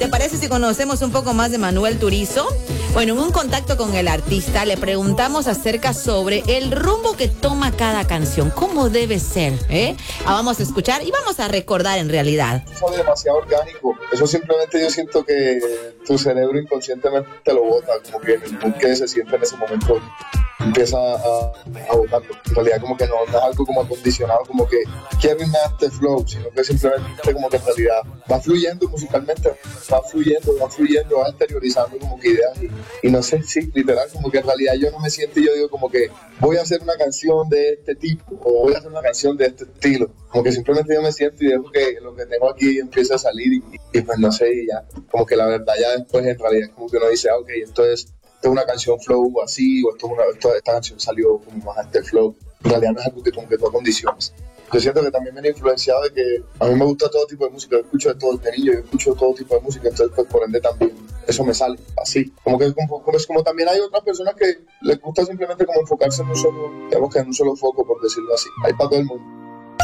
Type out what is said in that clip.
¿te parece si conocemos un poco más de Manuel Turizo? Bueno, en un contacto con el artista le preguntamos acerca sobre el rumbo que toma cada canción, cómo debe ser, vamos a escuchar y vamos a recordar en realidad. Eso es demasiado orgánico, eso simplemente yo siento que tu cerebro inconscientemente te lo bota, como que el mood que se siente en ese momento empieza a botarlo. En realidad como que no es algo como acondicionado, como que quiero irme a este flow, sino que simplemente como que en realidad va fluyendo musicalmente, va fluyendo, va exteriorizando como que ideas y no sé, sí, literal, como que en realidad yo no me siento y yo digo como que voy a hacer una canción de este tipo o voy a hacer una canción de este estilo, como que simplemente yo me siento y dejo que lo que tengo aquí empiece a salir y pues no sé, y ya, como que la verdad ya después en realidad como que uno dice, ok, esto es una canción flow así, o esta canción salió como más a este flow. En realidad no es algo que como que tú condiciones. Yo siento que también me he influenciado de que a mí me gusta todo tipo de música, yo escucho de todo desde niño, yo escucho todo tipo de música, entonces pues por ende también eso me sale así. Como que es como también hay otras personas que les gusta simplemente como enfocarse en un solo, digamos que en un solo foco, por decirlo así. Hay para todo el mundo.